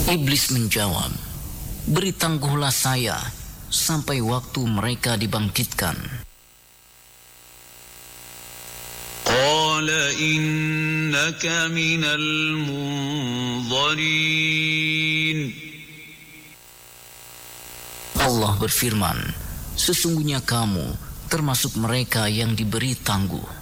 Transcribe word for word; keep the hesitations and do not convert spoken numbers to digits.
Iblis menjawab, "Beri tangguhlah saya sampai waktu mereka dibangkitkan." Qala innaka minal munzarin. Allah berfirman, "Sesungguhnya kamu termasuk mereka yang diberi tangguh."